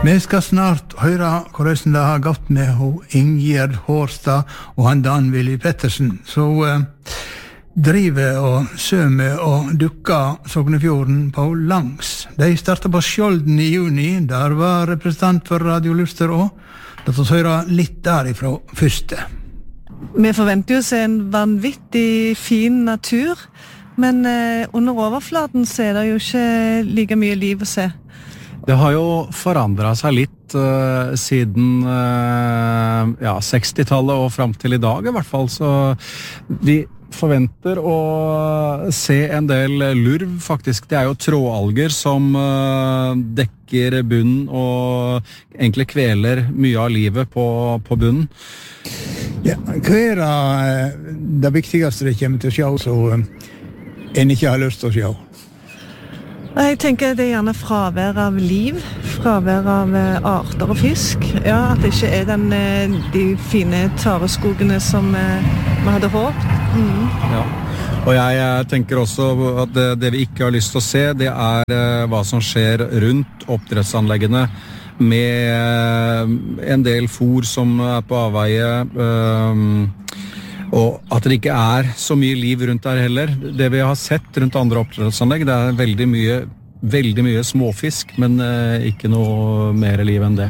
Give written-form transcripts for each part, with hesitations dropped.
Vi skal snart høre hvordan det har gått med Ingjerd Hårstad og han Dan Willy Pettersen, så driver og sømer og dukker Sognefjorden på langs. De startet på Skjolden i juni, der var representant for Radio Luster også. La oss høre litt derifra første. Vi forventer jo å se en vanvittig fin natur, men under overflaten så er det jo ikke like mye liv å se. Det har jo forandret seg litt siden 60-tallet og frem til i dag i hvert fall, så vi forventer å se en del lurv faktisk. Det er jo trådalger som dekker bunnen og egentlig kveler mye av livet på bunnen. Ja, hva er det viktigste det kommer til å se, så en ikke har lyst til å se? Jeg tenker det er gjerne fravær av liv, fravær av arter og fisk. Ja, at det ikke er de fine tareskogene som vi hadde håpet. Ja. Og jeg tenker også at det vi ikke har lyst til å se, det er hva som skjer rundt oppdrettsanleggene med en del fôr som er på avveie, og at det ikke er så mye liv rundt der heller. Det vi har sett rundt andre oppdrettsanlegg, det er veldig mye småfisk, men ikke noe mer liv enn det.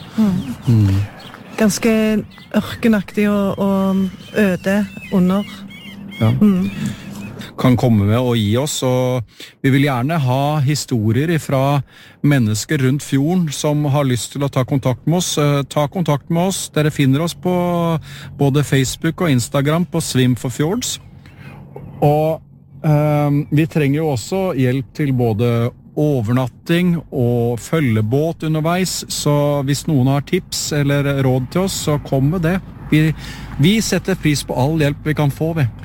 Ganske ørkenaktig og øde under. Ja. Kan komme med og gi oss, og vi vil gjerne ha historier fra mennesker rundt fjorden som har lyst til å ta kontakt med oss. Ta kontakt med oss. Dere finner oss på både Facebook og Instagram på Swim for Fjords. Og vi trenger jo også hjelp til både overnatting og følgebåt underveis, så hvis noen har tips eller råd til oss, så kom med det. Vi setter pris på all hjelp vi kan få ved.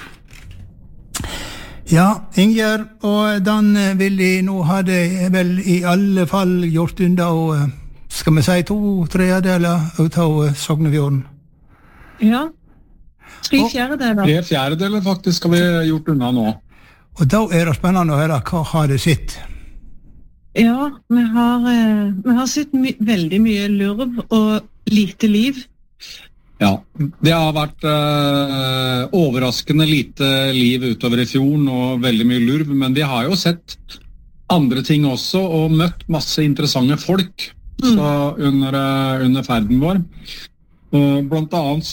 Ja, Ingjerd og Dan Willy, nå har de vel i alle fall gjort unna, og skal vi si 2/3 ut av Sognefjorden? Ja, 3/4. 3/4 faktisk har vi gjort unna nå. Og da er det spennende å høre hva har det sitt? Ja, vi har sett veldig mye lurv og lite liv. Ja, det har vært overraskende lite liv utover i fjorden og veldig mye lurv, men vi har jo sett andre ting også og møtt masse interessante folk så under ferden vår. Blant annet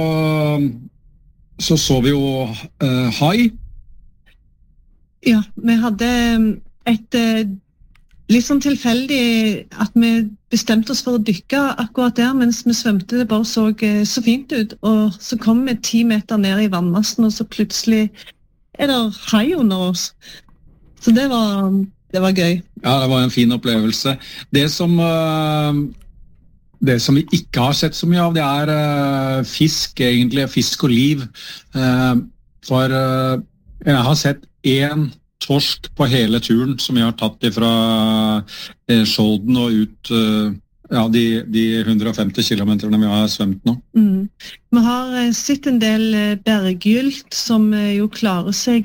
så vi jo hai. Ja, vi hadde et litt sånn tilfeldig at vi bestemte oss for å dykke akkurat der, mens vi svømte, det bare så fint ut, og så kom vi 10 meter ned i vannmassen, og så plutselig er det hai under oss. Så det var gøy. Ja, det var en fin opplevelse. Det som vi ikke har sett så mye av, det er fisk, egentlig, fisk og liv. For jeg har sett 1 torsk på hele turen som vi har tatt fra Skjolden og ut de 150 kilometerne vi har svømt nå. Vi har sett en del berggylt som jo klarer seg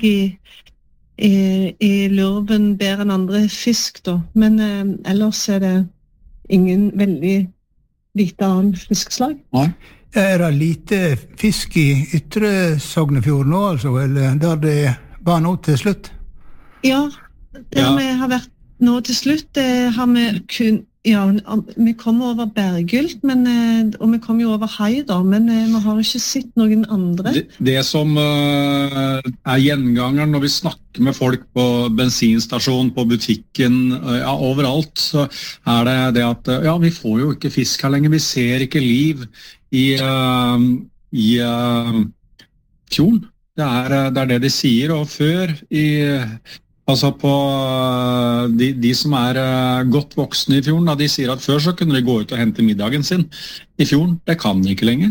i lurven bedre enn andre fisk da, men ellers er det ingen veldig lite annen fiskslag. Nei. Er det lite fisk i ytre Sognefjorden nå, altså, eller der det var nå til slutt? Ja, vi har vært nå til slutt, har vi vi kom over berggylt, og vi kom jo over hai da, men vi har ikke sett noen andre. Det som er gjengangeren når vi snakker med folk på bensinstasjon, på butikken, overalt, så er det at vi får jo ikke fisk her lenger, vi ser ikke liv i fjorden. Det er det de sier, og før altså på de som er godt voksne i fjorden, de sier at før så kunne de gå ut og hente middagen sin i fjorden. Det kan de ikke lenger.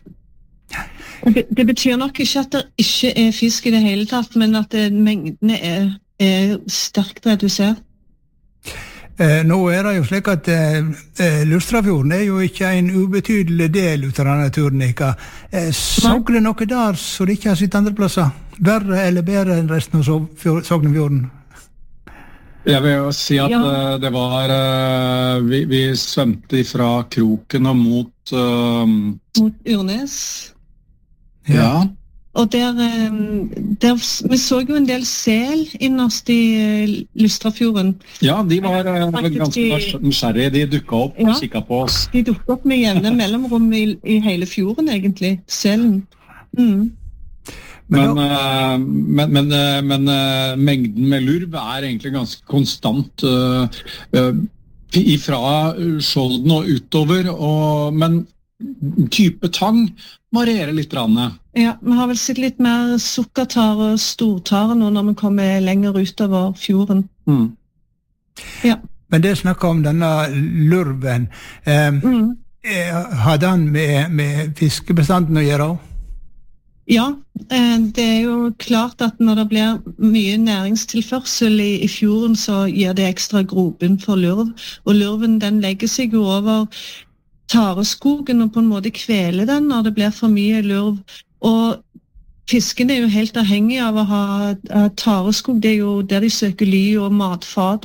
Det betyr nok ikke at det ikke er fisk i det hele tatt, men at mengdene er sterkt redusert. Nå er det jo slik at Lustrafjorden er jo ikke en ubetydelig del ut av denne turen. Så det noe der så det ikke har sitt andre plasser? Verre eller bedre enn resten av Sognefjorden? Jeg vil jo si at det var vi svømte fra kroken og mot Urnes. Ja. Og vi så jo en del sel innerst i Lystrafjorden. Ja, de var ganske nysgjerrige. De dukket opp og kikket på oss. De dukket opp med jevne mellomrom i hele fjorden, egentlig. Selen. Men mengden med lurv egentlig ganske konstant fra Skjolden og utover, men type tang varierer litt. Ja, vi har vel sett litt mer sukkertare og stortare nå når vi kommer lenger utover fjorden. Ja. Men det snakket om denne lurven. Har den med fiskebestanden å gjøre? Ja, det jo klart at når det blir mye næringstilførsel i fjorden, så gir det ekstra grobunn for lurv. Og lurven den legger seg jo over tareskogen og på en måte kveler den når det blir for mye lurv. Og fisken jo helt avhengig av å ha tareskog. Det jo der de søker ly og matfat